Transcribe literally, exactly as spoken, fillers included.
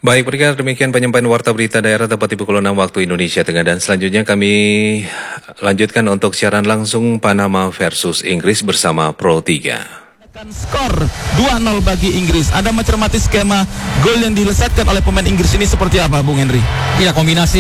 Baik, pendengar, demikian penyampaian warta berita daerah tepat di pukul enam waktu Indonesia Tengah. Dan selanjutnya kami lanjutkan untuk siaran langsung Panama versus Inggris bersama Pro tiga. Skor dua nol bagi Inggris. Anda mencermati skema gol yang dilesetkan oleh pemain Inggris ini seperti apa, Bung Henry? Ya, kombinasi